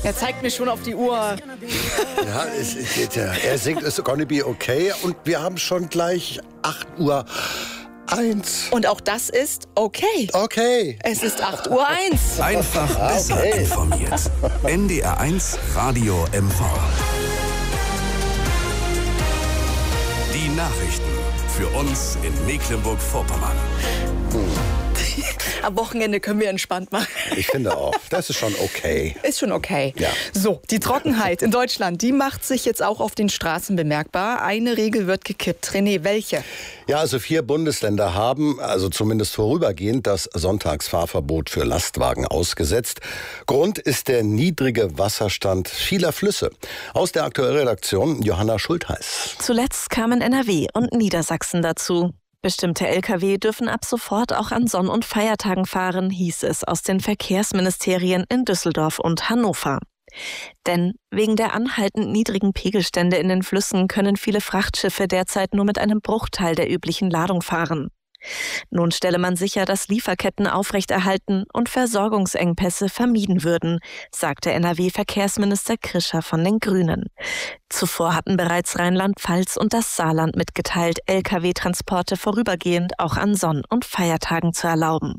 Er zeigt mir schon auf die Uhr. Ja, er singt It's Gonna Be Okay und wir haben schon gleich 8:01 Uhr. Und auch das ist okay. Okay. Es ist 8:01 Uhr. Einfach besser informiert. NDR 1 Radio MV. Die Nachrichten für uns in Mecklenburg-Vorpommern. Am Wochenende können wir entspannt machen. Ich finde auch, das ist schon okay. Ist schon okay. Ja. So, die Trockenheit in Deutschland, die macht sich jetzt auch auf den Straßen bemerkbar. Eine Regel wird gekippt. René, welche? Ja, also 4 Bundesländer haben, also zumindest vorübergehend, das Sonntagsfahrverbot für Lastwagen ausgesetzt. Grund ist der niedrige Wasserstand vieler Flüsse. Aus der aktuellen Redaktion Johanna Schultheiß. Zuletzt kamen NRW und Niedersachsen dazu. Bestimmte Lkw dürfen ab sofort auch an Sonn- und Feiertagen fahren, hieß es aus den Verkehrsministerien in Düsseldorf und Hannover. Denn wegen der anhaltend niedrigen Pegelstände in den Flüssen können viele Frachtschiffe derzeit nur mit einem Bruchteil der üblichen Ladung fahren. Nun stelle man sicher, dass Lieferketten aufrechterhalten und Versorgungsengpässe vermieden würden, sagte NRW-Verkehrsminister Krischer von den Grünen. Zuvor hatten bereits Rheinland-Pfalz und das Saarland mitgeteilt, Lkw-Transporte vorübergehend auch an Sonn- und Feiertagen zu erlauben.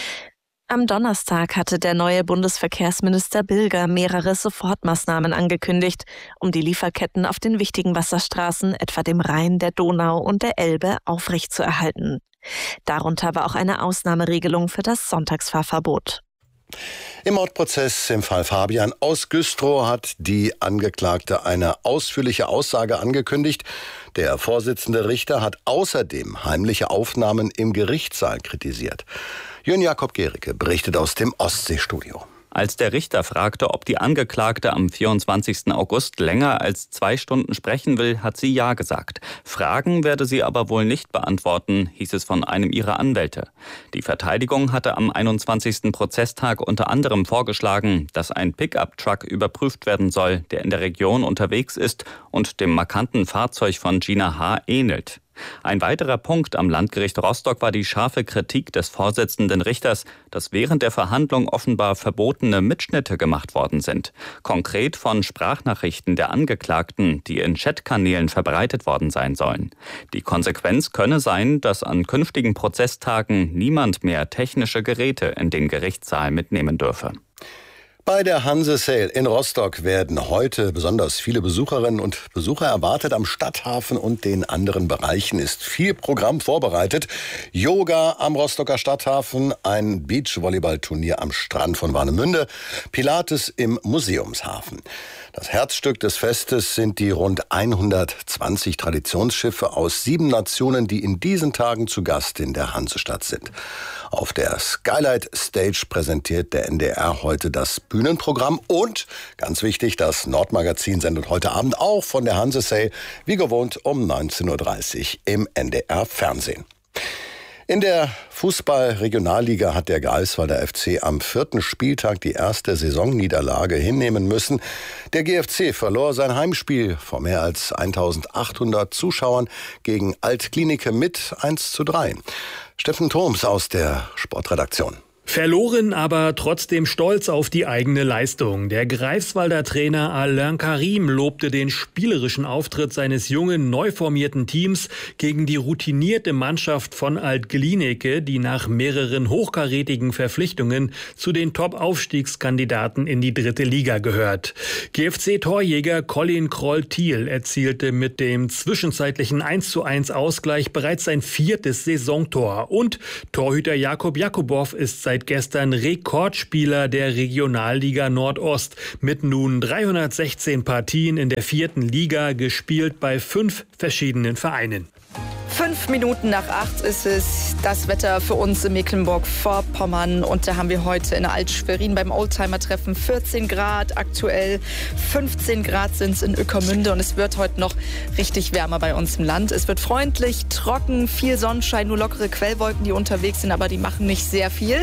Am Donnerstag hatte der neue Bundesverkehrsminister Bilger mehrere Sofortmaßnahmen angekündigt, um die Lieferketten auf den wichtigen Wasserstraßen, etwa dem Rhein, der Donau und der Elbe, aufrechtzuerhalten. Darunter war auch eine Ausnahmeregelung für das Sonntagsfahrverbot. Im Mordprozess im Fall Fabian aus Güstrow hat die Angeklagte eine ausführliche Aussage angekündigt. Der Vorsitzende Richter hat außerdem heimliche Aufnahmen im Gerichtssaal kritisiert. Jörn Jakob Gericke berichtet aus dem Ostseestudio. Als der Richter fragte, ob die Angeklagte am 24. August länger als 2 Stunden sprechen will, hat sie ja gesagt. Fragen werde sie aber wohl nicht beantworten, hieß es von einem ihrer Anwälte. Die Verteidigung hatte am 21. Prozesstag unter anderem vorgeschlagen, dass ein Pickup-Truck überprüft werden soll, der in der Region unterwegs ist und dem markanten Fahrzeug von Gina H. ähnelt. Ein weiterer Punkt am Landgericht Rostock war die scharfe Kritik des Vorsitzenden Richters, dass während der Verhandlung offenbar verbotene Mitschnitte gemacht worden sind. Konkret von Sprachnachrichten der Angeklagten, die in Chatkanälen verbreitet worden sein sollen. Die Konsequenz könne sein, dass an künftigen Prozesstagen niemand mehr technische Geräte in den Gerichtssaal mitnehmen dürfe. Bei der Hanse Sale in Rostock werden heute besonders viele Besucherinnen und Besucher erwartet. Am Stadthafen und den anderen Bereichen ist viel Programm vorbereitet. Yoga am Rostocker Stadthafen, ein Beachvolleyballturnier am Strand von Warnemünde, Pilates im Museumshafen. Das Herzstück des Festes sind die rund 120 Traditionsschiffe aus 7 Nationen, die in diesen Tagen zu Gast in der Hansestadt sind. Auf der Skylight Stage präsentiert der NDR heute das Bühnenprogramm und, ganz wichtig, das Nordmagazin sendet heute Abend auch von der Hanse Sale, wie gewohnt um 19:30 Uhr im NDR Fernsehen. In der Fußball-Regionalliga hat der Greifswalder FC am 4. Spieltag die erste Saisonniederlage hinnehmen müssen. Der GFC verlor sein Heimspiel vor mehr als 1800 Zuschauern gegen Altklinike mit 1:3. Steffen Thoms aus der Sportredaktion. Verloren, aber trotzdem stolz auf die eigene Leistung. Der Greifswalder Trainer Alain Karim lobte den spielerischen Auftritt seines jungen, neu formierten Teams gegen die routinierte Mannschaft von Alt-Glienicke, die nach mehreren hochkarätigen Verpflichtungen zu den Top-Aufstiegskandidaten in die 3. Liga gehört. GFC-Torjäger Colin Kroll-Thiel erzielte mit dem zwischenzeitlichen 1:1 Ausgleich bereits sein 4. Saisontor. Und Torhüter Jakub Jakubow ist seit gestern Rekordspieler der Regionalliga Nordost mit nun 316 Partien in der 4. Liga, gespielt bei 5 verschiedenen Vereinen. 5 Minuten nach 8 ist es. Das Wetter für uns in Mecklenburg-Vorpommern. Und da haben wir heute in Alt-Schwerin beim Oldtimer-Treffen 14 Grad. Aktuell 15 Grad sind es in Ueckermünde. Und es wird heute noch richtig wärmer bei uns im Land. Es wird freundlich, trocken, viel Sonnenschein, nur lockere Quellwolken, die unterwegs sind. Aber die machen nicht sehr viel.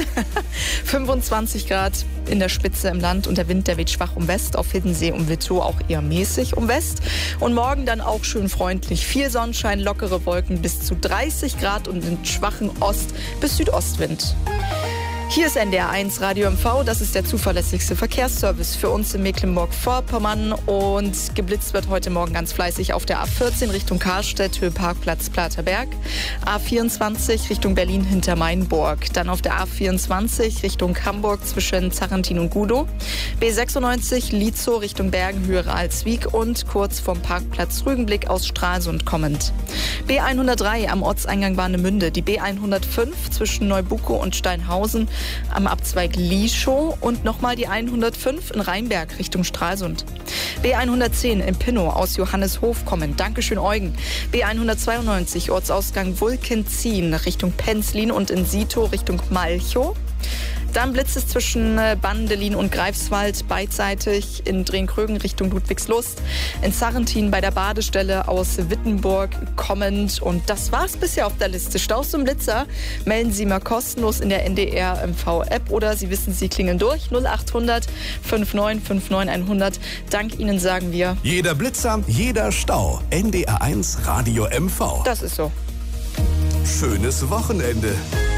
25 Grad in der Spitze im Land. Und der Wind, der weht schwach um West. Auf Hiddensee und Wittow auch eher mäßig um West. Und morgen dann auch schön freundlich. Viel Sonnenschein, lockere Wolken bis zu 30 Grad und einen schwachen Ost- bis Südostwind. Hier ist NDR 1 Radio MV, das ist der zuverlässigste Verkehrsservice für uns in Mecklenburg-Vorpommern und geblitzt wird heute Morgen ganz fleißig auf der A14 Richtung Karstedt, Höhe Parkplatz Platerberg, A24 Richtung Berlin hinter Mainburg, dann auf der A24 Richtung Hamburg zwischen Zarrentin und Gudow, B96 Lietzow Richtung Bergen, Höhe Ralswiek und kurz vom Parkplatz Rügenblick aus Stralsund kommend. B103 am Ortseingang Warnemünde, die B105 zwischen Neubukow und Steinhausen am Abzweig Lieschow und nochmal die 105 in Rheinberg Richtung Stralsund. B110 in Pinnow aus Johanneshof kommend. Dankeschön, Eugen. B192 Ortsausgang Wulkenzien Richtung Penzlin und in Sito Richtung Malchow. Dann blitzt es zwischen Bandelin und Greifswald beidseitig in Drehkrögen Richtung Ludwigslust, in Zarrentin bei der Badestelle aus Wittenburg kommend. Und das war's bisher auf der Liste. Staus und Blitzer melden Sie mal kostenlos in der NDR MV-App oder Sie wissen, Sie klingeln durch 0800 5959 100. Dank Ihnen sagen wir: Jeder Blitzer, jeder Stau. NDR 1 Radio MV. Das ist so. Schönes Wochenende.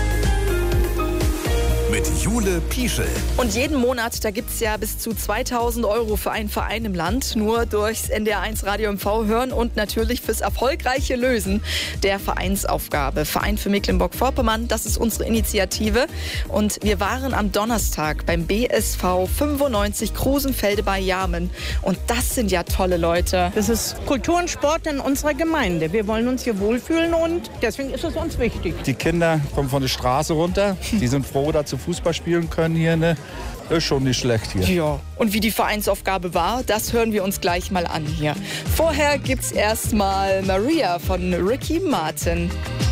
Mit Jule Pieschel. Und jeden Monat, da gibt's ja bis zu 2.000 € für einen Verein im Land. Nur durchs NDR 1 Radio MV hören und natürlich fürs erfolgreiche Lösen der Vereinsaufgabe. Verein für Mecklenburg-Vorpommern, das ist unsere Initiative. Und wir waren am Donnerstag beim BSV 95 Krusenfelde bei Jarmen. Und das sind ja tolle Leute. Das ist Kultur und Sport in unserer Gemeinde. Wir wollen uns hier wohlfühlen und deswegen ist es uns wichtig. Die Kinder kommen von der Straße runter. Die sind froh, dass sie Fußball spielen können hier. Ne? Das ist schon nicht schlecht hier. Ja, und wie die Vereinsaufgabe war, das hören wir uns gleich mal an hier. Vorher gibt's erstmal Maria von Ricky Martin.